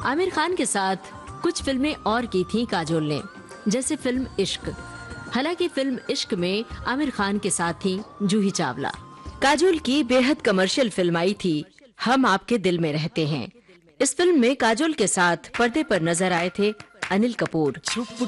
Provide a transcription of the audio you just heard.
आमिर खान के साथ कुछ फिल्में और की थीं काजोल ने, जैसे फिल्म इश्क। हालांकि फिल्म इश्क में आमिर खान के साथ थी जूही चावला। काजोल की बेहद कमर्शियल फिल्म आई थी हम आपके दिल में रहते हैं। इस फिल्म में काजोल के साथ पर्दे पर नजर आए थे अनिल कपूर।